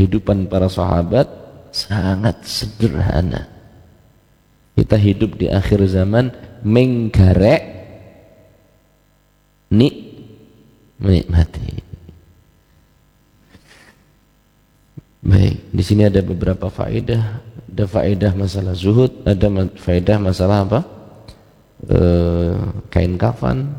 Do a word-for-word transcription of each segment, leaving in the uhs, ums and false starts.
kehidupan para sahabat sangat sederhana. Kita hidup di akhir zaman menggarek nik menikmati. Baik, di sini ada beberapa faedah. Ada faedah masalah zuhud, ada faedah masalah apa? E, kain kafan.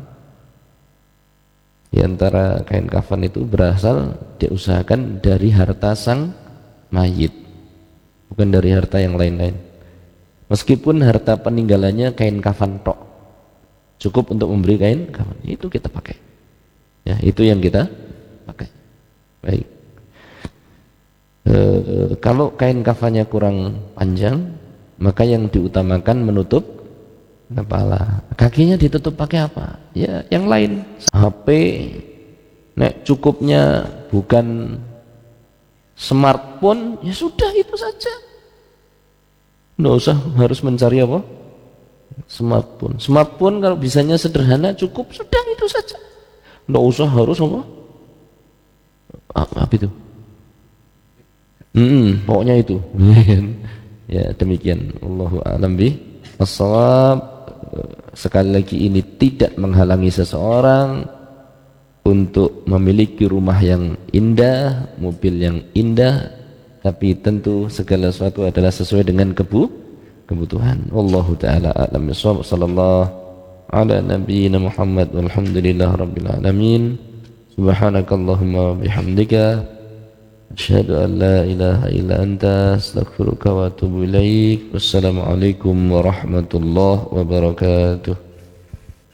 Di antara kain kafan itu berasal diusahakan dari harta sang mayit, bukan dari harta yang lain-lain. Meskipun harta peninggalannya kain kafan tok, cukup untuk memberi kain kafan, itu kita pakai. Ya, itu yang kita pakai. Baik. E, kalau kain kafannya kurang panjang, maka yang diutamakan menutup kepala. Kakinya ditutup pakai apa? Ya, yang lain. H P, nek cukupnya bukan smartphone, ya sudah itu saja. Nggak usah harus mencari apa? Smartphone. Smartphone kalau bisanya sederhana cukup, sudah itu saja. Nggak usah harus apa? Apa itu? Hmm, pokoknya itu. Ya demikian. Allahu a'lam bi as-shawab. Sekali lagi ini tidak menghalangi seseorang untuk memiliki rumah yang indah, mobil yang indah, tapi tentu segala sesuatu adalah sesuai dengan kebu kebutuhan. Wallahu taala a'lam bissawab. Sallallahu ala nabiyyina Muhammad walhamdulillahi rabbil alamin. Subhanakallahumma bihamdika asyhadu an la ilaha illa anta astaghfiruka wa atubu ilaik. Wassalamu alaikum warahmatullahi wabarakatuh.